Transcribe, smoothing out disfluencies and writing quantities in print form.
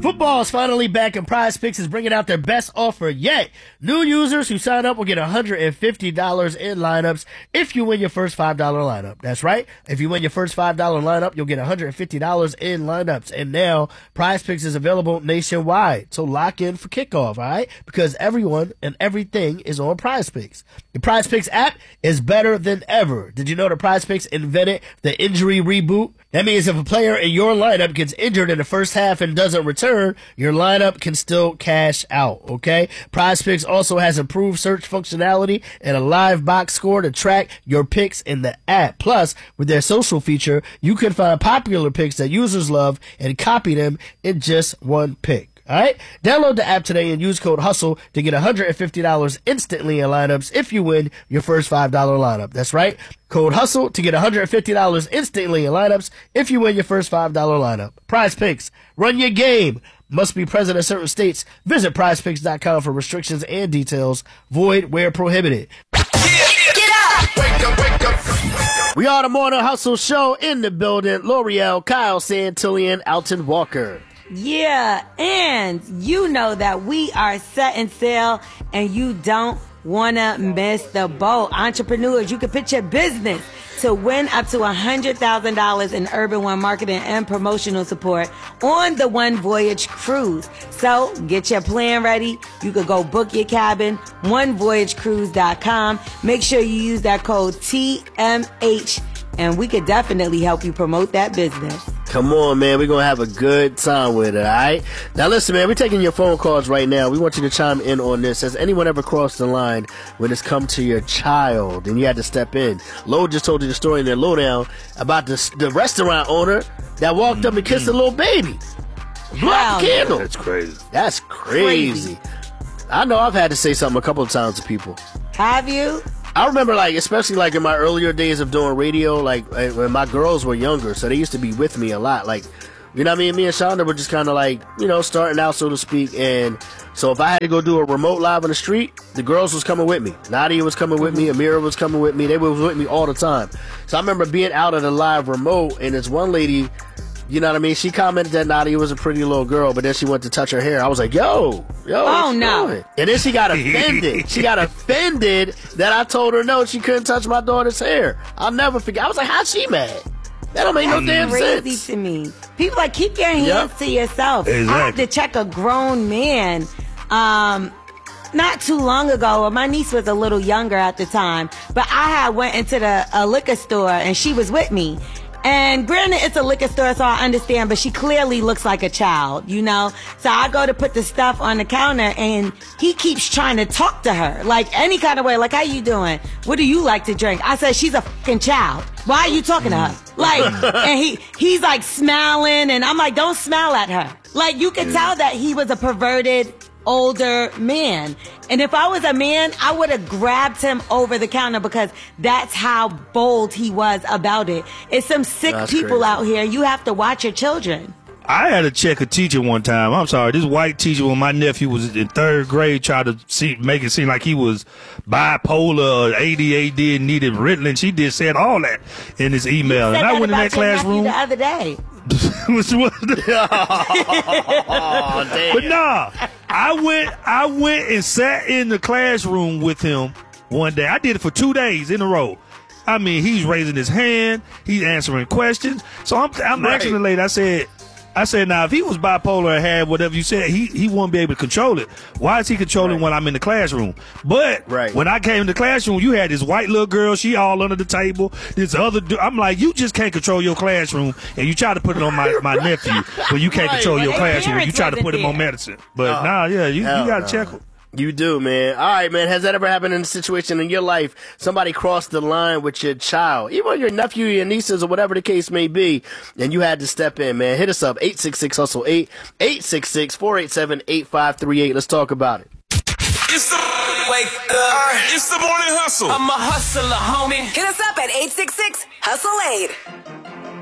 Football is finally back, and Prize Picks is bringing out their best offer yet. New users who sign up will get $150 in lineups if you win your first $5 lineup. That's right. If you win your first $5 lineup, you'll get $150 in lineups. And now Prize Picks is available nationwide. So lock in for kickoff, all right? Because everyone and everything is on Prize Picks. The Prize Picks app is better than ever. Did you know that Prize Picks invented the injury reboot? That means if a player in your lineup gets injured in the first half and doesn't return, your lineup can still cash out, okay? Prize Picks also has improved search functionality and a live box score to track your picks in the app. Plus, with their social feature, you can find popular picks that users love and copy them in just one pick. All right? Download the app today and use code HUSTLE to get $150 instantly in lineups if you win your first $5 lineup. That's right. Code HUSTLE to get $150 instantly in lineups if you win your first $5 lineup. Prize Picks. Run your game. Must be present in certain states. Visit prizepicks.com for restrictions and details. Void where prohibited. Get up! Wake up, wake up. We are the Morning Hustle Show in the building. L'Oreal, Kyle Santillian, Alton Walker. Yeah, and you know that we are setting sail and you don't want to miss the boat. Entrepreneurs, you can pitch your business to win up to $100,000 in Urban One marketing and promotional support on the One Voyage cruise. So get your plan ready. You could go book your cabin, onevoyagecruise.com. Make sure you use that code TMH and we could definitely help you promote that business. Come on, man. We're going to have a good time with it, all right? Now, listen, man, we're taking your phone calls right now. We want you to chime in on this. Has anyone ever crossed the line when it's come to your child and you had to step in? Lo just told you the story in their lowdown about the restaurant owner that walked up and kissed a little baby. Blew out the candle. That's crazy. That's crazy. I know I've had to say something a couple of times to people. Have you? I remember, like, especially, like, in my earlier days of doing radio, like, when my girls were younger, so they used to be with me a lot. Like, you know what I mean? Me and Shonda were just kind of, like, you know, starting out, so to speak. And so if I had to go do a remote live on the street, the girls was coming with me. Nadia was coming with me. Amira was coming with me. They was with me all the time. So I remember being out at a live remote, and this one lady, you know what I mean? She commented that Nadia was a pretty little girl, but then she went to touch her hair. I was like, yo, oh, no. Doing? And then she got offended. She got offended that I told her no, she couldn't touch my daughter's hair. I'll never forget. I was like, how's she mad? That don't make no damn sense. Crazy to me. People like, keep your hands to yourself. Exactly. I had to check a grown man not too long ago. My niece was a little younger at the time, but I had went into a liquor store and she was with me. And granted, it's a liquor store, so I understand, but she clearly looks like a child, you know? So I go to put the stuff on the counter, and he keeps trying to talk to her, like any kind of way, like, how you doing? What do you like to drink? I said, she's a fucking child. Why are you talking to her? Like, and he's like smiling, and I'm like, don't smile at her. Like, you could tell that he was a perverted older man. And if I was a man, I would have grabbed him over the counter because that's how bold he was about it. It's some sick people crazy out here. You have to watch your children. I had to check a teacher one time. I'm sorry, this white teacher when my nephew was in third grade tried to make it seem like he was bipolar or ADHD and needed Ritalin. She said all that in his email. And I went in that classroom the other day. But nah, I went and sat in the classroom with him one day. I did it for 2 days in a row. I mean, he's raising his hand, he's answering questions. So I'm asking the lady, I said, now, if he was bipolar or had whatever you said, he won't be able to control it. Why is he controlling when I'm in the classroom? But when I came in the classroom, you had this white little girl, she all under the table. This other dude, I'm like, you just can't control your classroom, and you try to put it on my nephew, but you can't control your classroom. You try to put him on medicine. But you got to check him. You do, man. All right, man. Has that ever happened in a situation in your life? Somebody crossed the line with your child, even your nephew, your nieces, or whatever the case may be, and you had to step in, man. Hit us up, 866-HUSTLE-8, 866-487-8538. Let's talk about it. It's the It's the Morning Hustle. I'm a hustler, homie. Hit us up at 866-HUSTLE-8.